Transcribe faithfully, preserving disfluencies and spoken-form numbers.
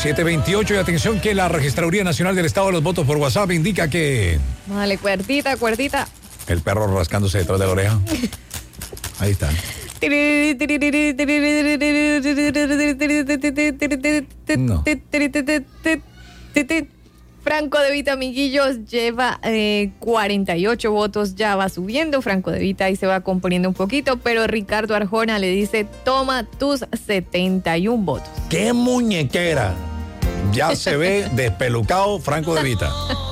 siete veintiocho y atención que la Registraduría Nacional del Estado de los Votos por WhatsApp indica que... Dale, cuerdita, cuerdita. El perro rascándose detrás de la oreja. Ahí está. No. Franco De Vita, amiguillos, lleva eh, cuarenta y ocho votos, ya va subiendo. Franco De Vita ahí se va componiendo un poquito, pero Ricardo Arjona le dice, toma tus setenta y un votos. ¡Qué muñequera! Ya se ve despelucado Franco De Vita.